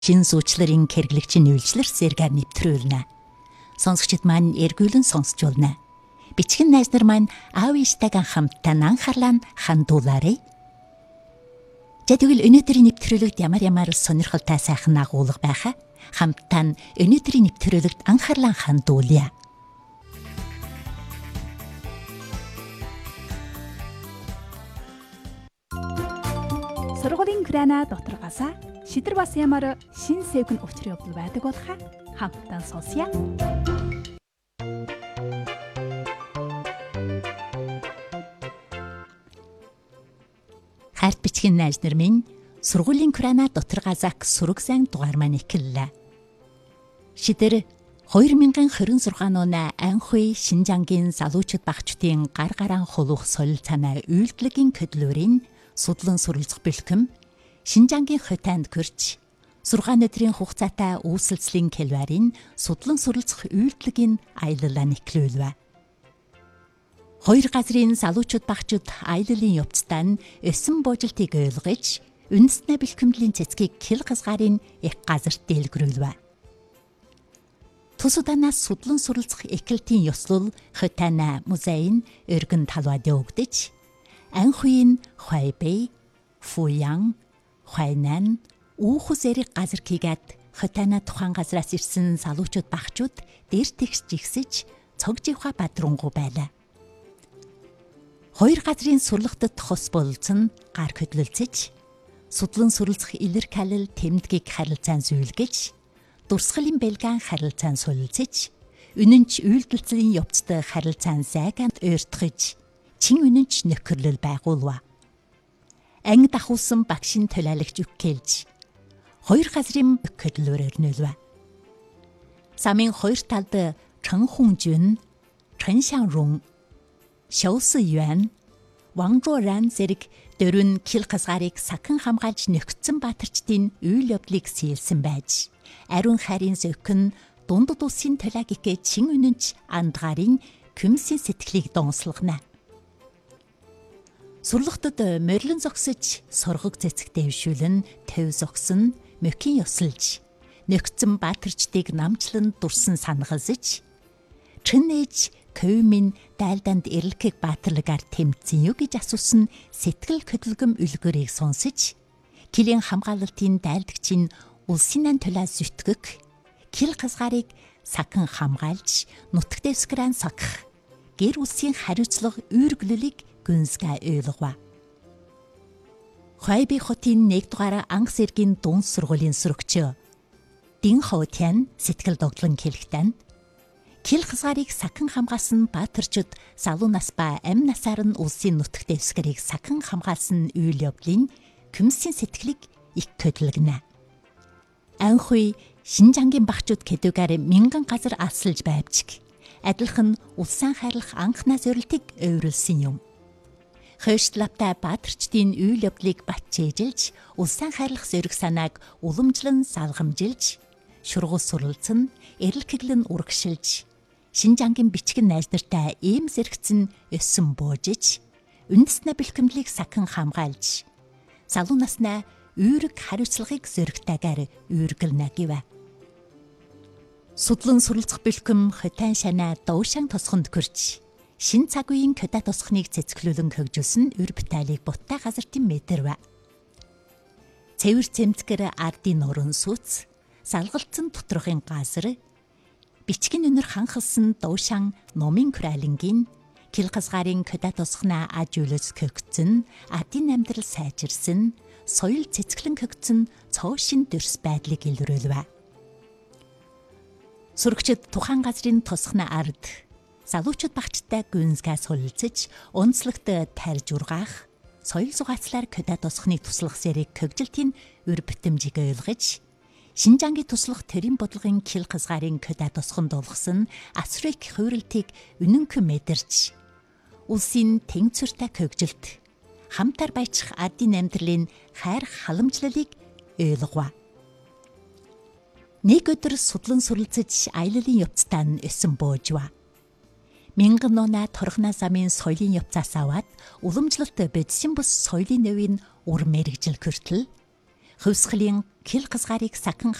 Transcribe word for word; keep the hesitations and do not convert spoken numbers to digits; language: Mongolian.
Шин суучларын хэрэглэгчийн үйлчлэр сэргээр нэвтрүүлнэ. Сонсогчид маань эргүүлэн сонсч болно. Бичгэн найз нар маань аав ээжтэйгээ хамтдаа анхаарлаа хандуулаарай. За тэгвэл өнөөдрийн нэвтрүүлэгт ямар ямар сонирхолтой сайхан агуулга байхаа хамтдаа өнөөдрийн нэвтрүүлэгт анхаарлаа хандуулъя. Сургуулийн Украина дотроогоосаа шидэр бас ямар шин сэвгэн учрын явдал байдаг болохаа хамтдаа сонсъя. Харт бичгийн найз нар минь сургуулийн Украина дотроогоосаа сураг сайн дугаар маань эхэллээ. Шидэр хоёр мянган хорин зургаан оны анхуй Шинжангийн залуучууд багчдын гар гараан хулуух солилцоонаа үйлдэлгийн көдлөөрийн судлан суралцах бэлхэм Шинжангийн хотойнд гөрч сургаан өдрийн хугацаатай үүсэлцлийн келварын судлан суралцах үйлдэлгийн аяллаа нэхлүүлвэ. Хоёр газрын залуучууд багчид аяллалын явцдаа нь өсөн буужилтыг ойлгож үндэснээ бэлхэмдлийн цэцгийг хил газгаарын их газарт дэлгэрүүлвэ. Тус удаанаас судлан суралцах эхлэлтийн ёслол хотойна музейн өргөн талбайд өгдөж анхуйн Хойбэй, Фуян, Хойнан, Үүхүс эрэг газар хийгээд хотойна тухайн газраас ирсэн залуучууд багчууд дээр тэгш жигсэж цогж явха бадрангу байлаа. Хоёр газрын сурлагтад хос болцсон гар хөдлөлцөж судлан суралцах илэр калил тэмдгийг харилцаан зүүлгэж дурсгалын бэлгэн харилцаан солилцож үнэнч үйлдэлцлийн явцтай харилцаан зайгаанд ойртгож чин үнэнч нөхөрлөл байгуулва. Анги дахуулсан багшин төлөөлөгч үхкэлж хоёр газрын хөдлөөр өрнөлвэ. Самын хоёр талд Чэн Хунжүн, Чэн Шанрун, Шоусы Юан, Ван Жуоран зэрэг дөрвөн кил газгарыг сахан хамгаалж нөхцөн баатарчдын үйл явдлыг сийлсэн байж ариун хайрын зөкөн дундад усын төлөөгөө чин үнэнч андгарын күмсийн сэтгэлийг донслогно. Сурлагтад морилон зогсож соргог цэцэг дэвшүүлэн төв зогсон мөкийн ёсолж нөхцөн баатарчдыг намчлан дурсан санахалсаж Чэнэж Көвмин дайлданд эрлэхийг баатарлагаар тэмцэн юу гэж асуусан сэтгэл хөдлөмж үлгэрийг сонсож килийн хамгаалалтын дайлдагчийн улсын төлөө зүтгэх кил газгарыг сахан хамгаалж нутаг дэвсгэрэн сагах гэр улсын хариуцлага үүрглэлийг гүнсгэ ойлгова. Хойбэй хотын нэг дугаар анх сэргийн дунд сургуулийн сурагч Дин Хотян сэтгэл догтлон хэлэхдээ кил газгарыг сахан хамгаалсан баатарчууд залуу нас ба амь насаар нь улсын нутаг дэвсгэрийг сахан хамгаалсан үйл явдлын күмсийн сэтгэлийг их хөдөлгөнэ. Анхуй Шинжангийн багчууд кэдүүгээр мянган газар асалж байвчиг адилхан улсаа хайрлах анхнаа зорилтыг өөрөлсөн юм. Хойшлаптай баатарчдын үйл явдлыг батчээжилж улсаа хайрлах зориг санааг уламжлан салгамжилж шургуул суралцсан эрэлхэглэн урагшилж Шинжангийн бичгэн найз нартай ийм зэрэгцэн өссөн буужиж үндэснээ бэлхэмдлийг сахан хамгаалж залуу наснаа үүрэг хариуцлагыг зөрөгтэйгээр үүргэлнэ гэвэ. Судлан суралцах бэлхэм хотайн шанаа Доушан тосгонд гөрч шин цаг үеийн Кёда тосхныг цэцгэлүүлэн хөгжүүлсэн өр биталийг буттай газартын мэдэрвэ. Цэвэр цэмцгэр ардын нуран сүц, салгалтсан доторхын газар, бичгэн өнөр ханхалсан Доушан номын хүрээлэнгийн кил газгарын Кёда тосхнаа аж үлэс хөгцөн, ардын амьдрал сайжирсан, соёл цэцгэлэн хөгцөн цоошин дөрс байдлыг илрүүлвэ. Сурагчид тухайн газрын тосхны ард залуучууд багчтай гүнсгээ солилцож онцлогт тарж ургаах соёл зугаацлаар Кёда тосхны туслах зэрэг хөгжилтийн өр битэмжийг ойлгож Шинжангийн туслах тэрийн бодлогын кил газгарын Кёда тосхонд олгосон асрыг хуурилтыг үнэнхэн мэдэрч улсын тэнцвэртэй хөгжилт хамтар баяжих ардын амьдралын хайр халамжлалыг ойлгова. Нэг өдөр судлан суралцаж аяллалын явцдаа нь өсөн буужва. Мянган оноо торгоноо замын соёлын явцаас аваад уламжлалт бодисын бус соёлын нөвийн ур мэрэгжил хүртэл хувьсгалын хэл хязгаарыг сахан